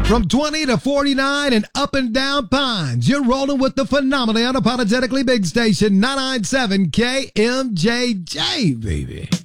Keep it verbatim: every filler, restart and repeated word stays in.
From twenty to forty-nine and up and down Pines, you're rolling with the phenomenally unapologetically big station, nine ninety-seven K M J J, baby.